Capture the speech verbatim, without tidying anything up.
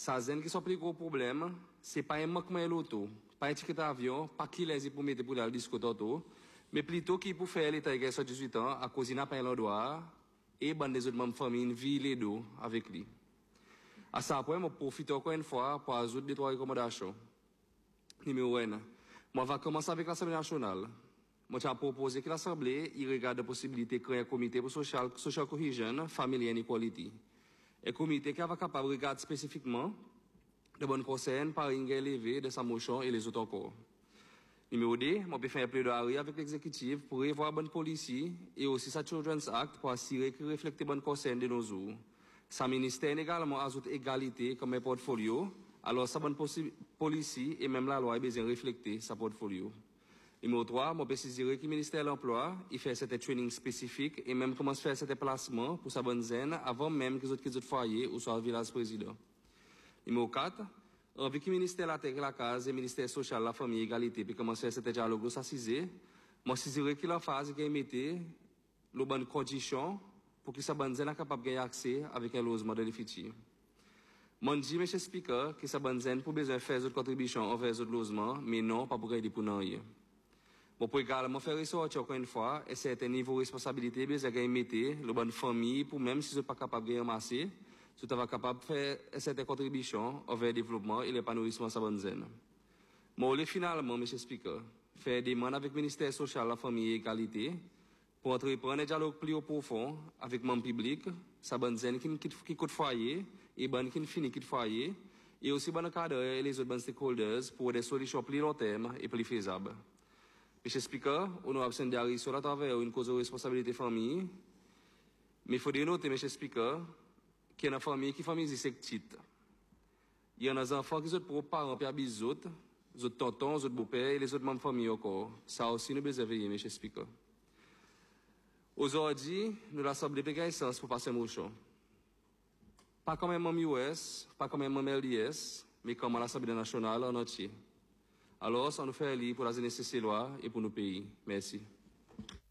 Ça zen qui sont plus gros problème, c'est pas un manquement de l'auto, pas un ticket d'avion, pas qui les pour mettre pour aller au disco d'auto, mais plutôt qui pour faire l'état de soixante-dix-huit ans, à cause n'a pas un endroit, et ban des autres membres de famille, une vie les deux avec lui. À ça après, je profite encore une fois pour ajouter deux, trois recommandations. Numéro un, moi, va commencer avec l'Assemblée nationale. Moi, j'ai proposé que l'Assemblée, il regarde la possibilité de créer un comité pour social, social cohesion, family and equality. Un comité qui va capable de regarder spécifiquement de bonnes concerns par une élevée de sa motion et les autres encore. Numéro deux, moi, je faire un plaidoyer avec l'exécutif pour revoir bonne policy et aussi sa Children's Act pour assurer qu'il reflète les bonnes concerns de nos jours. Sa ministère également ajoute égalité comme un portfolio, alors sa bonne policy et même la loi est besoin de refléter sa portfolio. Numéro trois, moi, préciserai que le ministère de l'Emploi, il fait cette training spécifique et même commence à faire cet placement pour sa bonne zen avant même que les autres, autres foyers ou soit le village président. Numéro quatre, envie que le ministère de la Terre et la Case et le ministère social, la famille et l'égalité, puis commencer à faire cet dialogue s'assiser, moi, préciserai qu'il a phase qui mettait les bonnes conditions pour que sa bonne zen soit capable de gagner accès avec un logement de l'effectif. Moi, je dis, M. Speaker, que sa bonne zen pour besoin de faire des contributions envers les autres logements, mais non, pas pour gagner pour rien. Bon, pour également faire ressortir encore une fois, et c'est un niveau de responsabilité, mais c'est mettre la bonne famille, pour même si vous n'êtes pas capable de ramasser, vous êtes capable de faire cette contribution envers le développement et l'épanouissement de sa bonne zen. Bon, finalement, M. Speaker, faire des demandes avec le ministère social, la famille et l'égalité, pour entreprendre un dialogue plus profond avec le monde public, sa bonne zen qui, qui, qui coûte foyer, et bonne qui finit quitte foyer, et aussi bon cadre et les autres bonnes stakeholders pour des solutions plus long terme et plus faisables. Monsieur Speaker, on a absent d'arriver sur la travers une cause de responsabilité famille. Mais il faut noter, Monsieur Speaker, qu'il y a une famille qui famille c'est petite. Il y a des enfants qui sont pour parents, père, les autres, les autres tontons, les autres beaux-pères et les autres membres de famille encore. Ça aussi, nous devons veiller, Monsieur Speaker. Aujourd'hui, nous l'assemblée de essence pour passer mon champ. Pas comme un membre U S, pas comme un membre L D S, mais comme l'Assemblée nationale en entier. Alors, ça nous fait aller pour la nécessaire loi et pour nos pays. Merci.